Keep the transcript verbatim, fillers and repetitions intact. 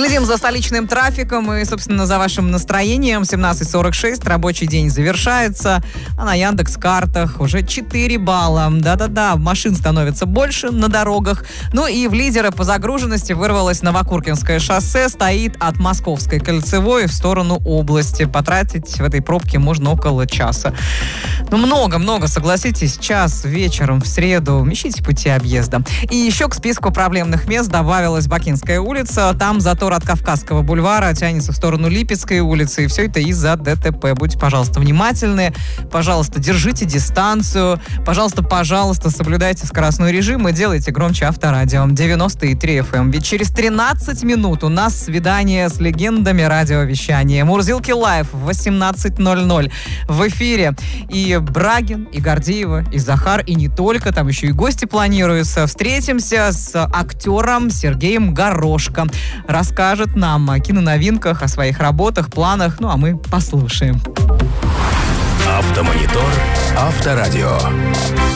Следим за столичным трафиком и, собственно, за вашим настроением. семнадцать сорок шесть, рабочий день завершается, а на Яндекс.Картах уже четыре балла. Да-да-да, машин становится больше на дорогах. Ну и в лидеры по загруженности вырвалось Новокуркинское шоссе, стоит от Московской кольцевой в сторону области. Потратить в этой пробке можно около часа. Ну, много-много, согласитесь, час вечером в среду. Ищите пути объезда. И еще к списку проблемных мест добавилась Бакинская улица. Там затор от Кавказского бульвара тянется в сторону Липецкой улицы. И все это из-за ДТП. Будьте, пожалуйста, внимательны. Пожалуйста, держите дистанцию. Пожалуйста, пожалуйста, соблюдайте скоростной режим и делайте громче Авторадио девяносто и три эф эм. Ведь через тринадцать минут у нас свидание с легендами радиовещания. Мурзилки Лайв в восемнадцать ноль ноль в эфире. И Брагин, и Гордеева, и Захар, и не только. Там еще и гости планируются. Встретимся с актером Сергеем Горошко. Расскажет нам о киноновинках, о своих работах, планах. Ну, а мы послушаем. Автомонитор Авторадио.